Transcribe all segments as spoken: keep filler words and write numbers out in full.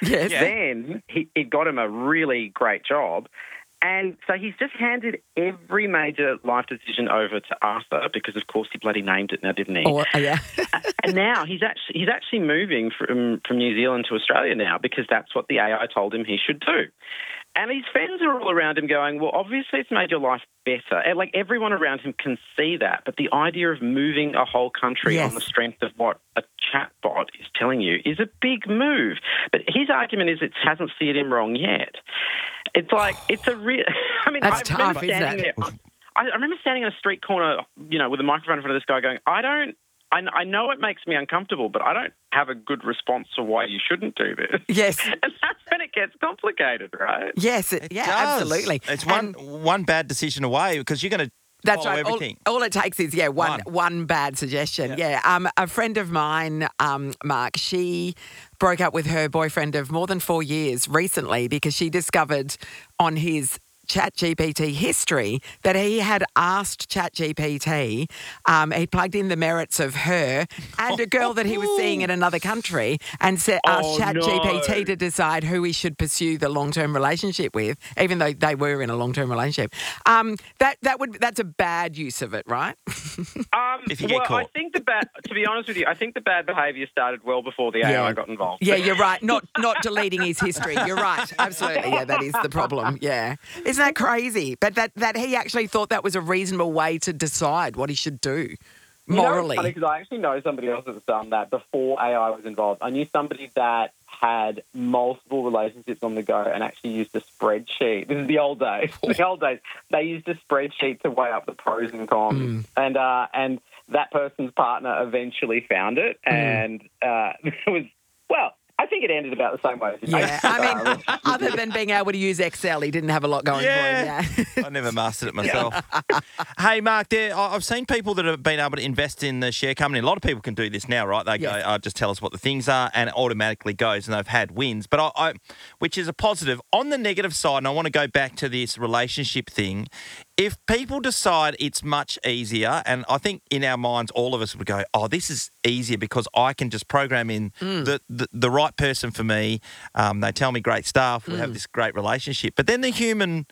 Yes. Yeah. Then he, it got him a really great job. And so he's just handed every major life decision over to Arthur because, of course, he bloody named it now, didn't he? Oh, yeah. And now he's actually he's actually moving from, from New Zealand to Australia now because that's what the A I told him he should do. And his friends are all around him going, well, obviously it's made your life better. And, like, everyone around him can see that. But the idea of moving a whole country Yes. on the strength of what a chatbot is telling you is a big move. But his argument is it hasn't steered him wrong yet. It's like, it's a real... I mean, That's I remember tough, isn't standing it? there... I, I remember standing on a street corner, you know, with a microphone in front of this guy going, I don't... I, I know it makes me uncomfortable, but I don't have a good response to why you shouldn't do this. Yes. And that's when it gets complicated, right? Yes, it, yeah, does. absolutely. It's one And one bad decision away because you're going to that's follow right. All, everything. all it takes is, yeah, one One. one bad suggestion. Yeah. Yeah. Um, a friend of mine, um, Mark, she broke up with her boyfriend of more than four years recently because she discovered on his ChatGPT history that he had asked ChatGPT, um, he plugged in the merits of her and a girl that he was seeing in another country and said, asked Oh, ChatGPT no. to decide who he should pursue the long-term relationship with, even though they were in a long-term relationship. Um, that that would that's a bad use of it, right? Um, If you get well, I caught. think the bad, to be honest with you, I think the bad behaviour started well before the A I Yeah. got involved. Yeah, you're right. Not not deleting his history. You're right. Absolutely. Yeah, that is the problem. Yeah. Isn't that crazy? But that, that he actually thought that was a reasonable way to decide what he should do morally. You know, it's funny because I actually know somebody else that's done that before A I was involved. I knew somebody that had multiple relationships on the go and actually used a spreadsheet. This is the old days. The old days. They used a spreadsheet to weigh up the pros and cons. Mm. And uh, and that person's partner eventually found it. Mm. And uh, it was, well, I think it ended about the same way. as Yeah, I mean, other than being able to use Excel, he didn't have a lot going Yeah. for him. Yeah. I never mastered it myself. Hey, Mark, there, I- I've seen people that have been able to invest in the share company. A lot of people can do this now, right? They Yes. go, oh, just tell us what the things are, and it automatically goes, and they've had wins. But I, I, which is a positive. On the negative side, and I want to go back to this relationship thing. If people decide it's much easier, and I think in our minds, all of us would go, oh, this is easier because I can just program in Mm. the, the, the right person for me. Um, they tell me great stuff. We Mm. have this great relationship. But then the human...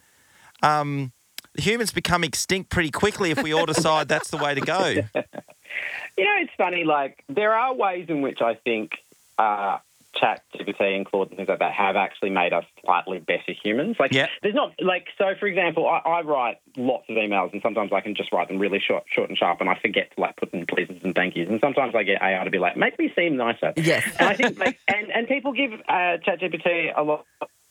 Um, the humans become extinct pretty quickly if we all decide that's the way to go. You know, it's funny, like, there are ways in which I think uh, ChatGPT and Claude and things like that have actually made us slightly better humans. Like, Yeah. there's not, like, so, for example, I, I write lots of emails and sometimes I can just write them really short, short and sharp and I forget to, like, put in pleases and thank yous. And sometimes I get A I to be like, make me seem nicer. Yes. And I think, like, and, and people give uh, ChatGPT a lot,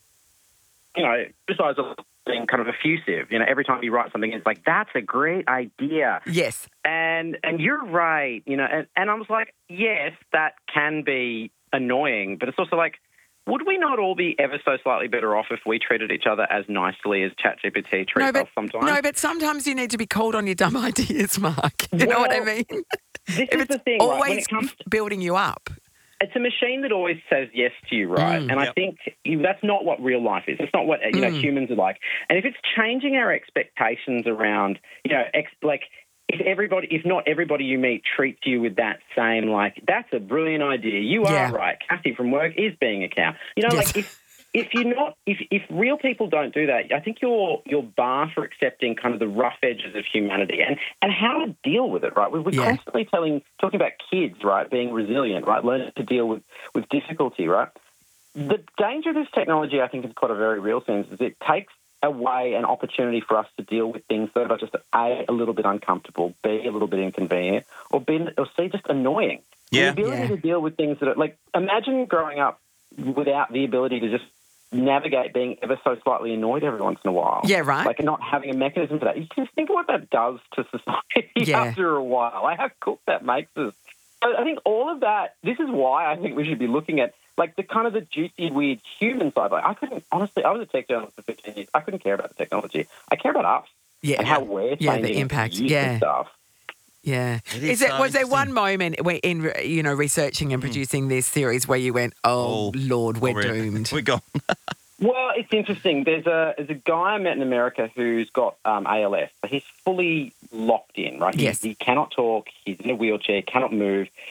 you know, besides being kind of effusive, you know, every time you write something, it's like, that's a great idea. Yes. And and you're right, you know, and, and I was like, yes, that can be annoying, but it's also like, would we not all be ever so slightly better off if we treated each other as nicely as ChatGPT treats No, us but, sometimes? no, but sometimes you need to be called on your dumb ideas, Mark. You know what I Well, mean? This If is it's the thing, right? When always it comes to, building you up. it's a machine that always says yes to you, right? Mm. and I Yep. think you, that's not what real life is. It's not what, you know, Mm. humans are like. And if it's changing our expectations around, you know, ex, like, if everybody, if not everybody you meet treats you with that same, like, that's a brilliant idea. You Yeah. are right. Kathy from work is being a cow. You know, Yes. like, if if you're not, if if real people don't do that, I think your your bar for accepting kind of the rough edges of humanity and, and how to deal with it, right? We- We're Yeah. constantly telling, talking about kids, right, being resilient, right, learning to deal with, with difficulty, right? The danger of this technology, I think, in quite a very real sense, is it takes away an opportunity for us to deal with things that are just A, a little bit uncomfortable, B, a little bit inconvenient, or B, or C, just annoying. Yeah. The ability Yeah. to deal with things that are, like, imagine growing up without the ability to just navigate being ever so slightly annoyed every once in a while. Yeah, right. Like, not having a mechanism for that. You can think of what that does to society Yeah. after a while. Like, how cool that makes us. So I think all of that, this is why I think we should be looking at, like, the kind of the juicy, weird human side. Like, I couldn't, honestly, I was a tech journalist for fifteen years. I couldn't care about the technology. I care about us Yeah. and how we're Yeah, the changing impact. use Yeah. and stuff. Yeah. It Is, is it so was there one interesting. moment where in you know researching and producing this series where you went, "Oh, Oh, Lord, we're We're- doomed." We're gone. Well, it's interesting. There's a there's a guy I met in America who's got um, A L S. So he's fully locked in, right? He, Yes. he cannot talk. He's in a wheelchair, cannot move.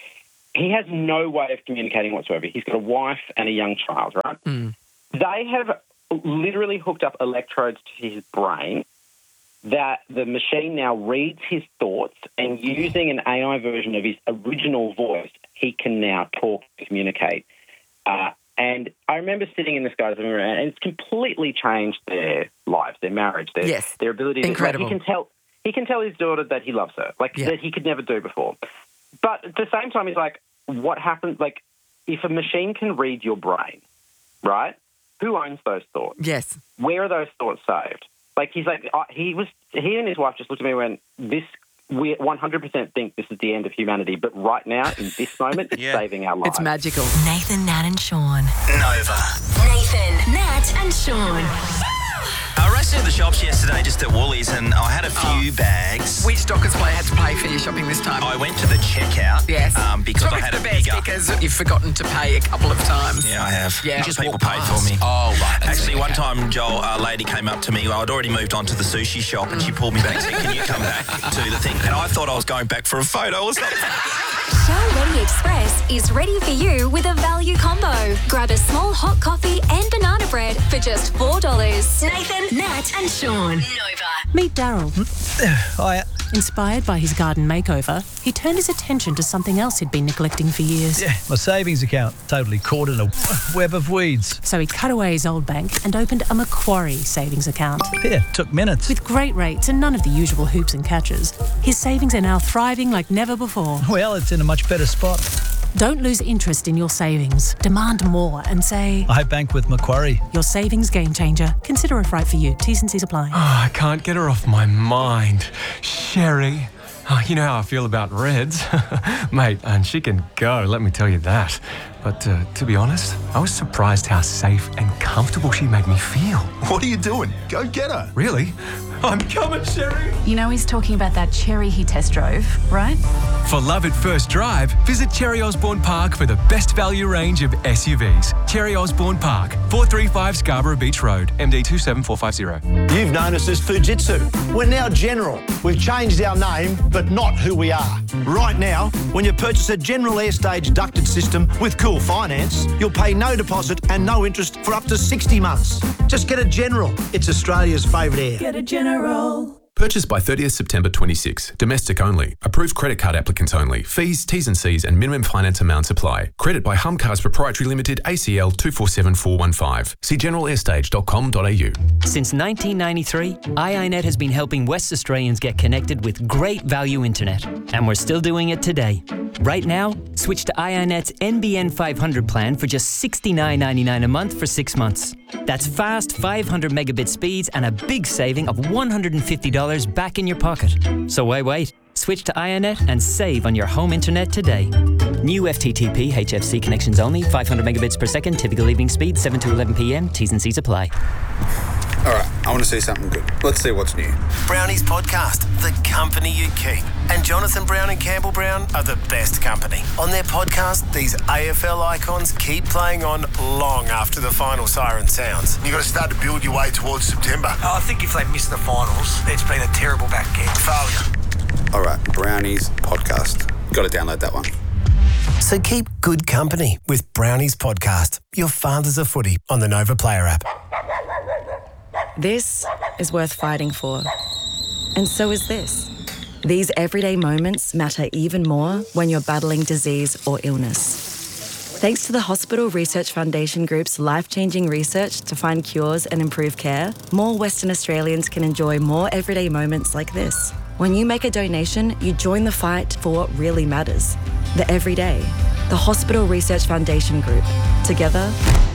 he has no way of communicating whatsoever. He's got a wife and a young child, right? Mm. They have literally hooked up electrodes to his brain that the machine now reads his thoughts, and using an A I version of his original voice, he can now talk and communicate. Uh, and I remember sitting in this guy's living room, and it's completely changed their lives, their marriage, their, Yes. their ability. Incredible. To, like, he can tell he can tell his daughter that he loves her, like Yeah. that he could never do before. But at the same time, he's like, what happens? Like, if a machine can read your brain, right? Who owns those thoughts? Yes. Where are those thoughts saved? Like, he's like, uh, he was, he and his wife just looked at me and went, this, we one hundred percent think this is the end of humanity, but right now, in this moment, it's Yeah. saving our lives. It's magical. Nathan, Nat and Sean. Nova. Nathan, Nat and Sean. I raced into the shops yesterday just at Woolies and I had a few bags. Which Dockers player had to pay for your shopping this time? I went to the checkout Yes. um, because It's I had a the best bigger... because you've forgotten to pay a couple of times. Yeah, I have. Yeah. Just You people just paid walk for me. Oh, right. Actually, one time, Joel, a lady came up to me. I'd already moved on to the sushi shop and she pulled me back and said, can you come back to the thing? And I thought I was going back for a photo or something. Shell Ready Express is ready for you with a value combo. Grab a small hot coffee and banana bread for just four dollars. Nathan, Nat and Sean. Nova. Meet Daryl. Hiya. Inspired by his garden makeover, he turned his attention to something else he'd been neglecting for years. Yeah, my savings account totally caught in a web of weeds. So he cut away his old bank and opened a Macquarie savings account. Yeah, took minutes. With great rates and none of the usual hoops and catches, his savings are now thriving like never before. Well, it's in a much better spot. Don't lose interest in your savings. Demand more and say, I bank with Macquarie. your savings game changer. Consider if right for you. T's and C's apply. I can't get her off my mind. Sherry. Oh, you know how I feel about Reds. Mate, and she can go, let me tell you that. But uh, to be honest, I was surprised how safe and comfortable she made me feel. What are you doing? Go get her. Really? I'm coming, Sherry. You know he's talking about that Cherry he test drove, right? For love at first drive, visit Cherry Osborne Park for the best value range of S U Vs. Cherry Osborne Park, four thirty-five Scarborough Beach Road, M D two seven four five zero. You've known us as Fujitsu. We're now General. We've changed our name, but not who we are. Right now, when you purchase a General Airstage ducted system with Cool Finance, you'll pay no deposit and no interest for up to sixty months. Just get a General. It's Australia's favourite air. Get a General. Purchased by thirtieth September twenty-six. Domestic only. Approved credit card applicants only. Fees, T's and C's and minimum finance amounts apply. Credit by Humcars Proprietary Limited, A C L two four seven four one five. See general airstage dot com dot a u. Since nineteen ninety-three, I I Net has been helping West Australians get connected with great value internet. And we're still doing it today. Right now, switch to I I Net's N B N five hundred plan for just sixty-nine ninety-nine a month for six months. That's fast five hundred megabit speeds and a big saving of one hundred fifty dollars back in your pocket. So why wait? Switch to I I Net and save on your home internet today. New F T T P H F C connections only, five hundred megabits per second, typical evening speed, seven to eleven p m, T's and C's apply. All right, I want to see something good. Let's see what's new. Brownies Podcast, the company you keep. And Jonathan Brown and Campbell Brown are the best company. On their podcast, these A F L icons keep playing on long after the final siren sounds. You've got to start to build your way towards September. I think if they miss the finals, it's been a terrible back end. Failure. All right, Brownies Podcast. Got to download that one. So keep good company with Brownies Podcast, your father's a footy on the Nova Player app. This is worth fighting for. And so is this. These everyday moments matter even more when you're battling disease or illness. Thanks to the Hospital Research Foundation Group's life-changing research to find cures and improve care, more Western Australians can enjoy more everyday moments like this. When you make a donation, you join the fight for what really matters. The everyday. The Hospital Research Foundation Group. Together,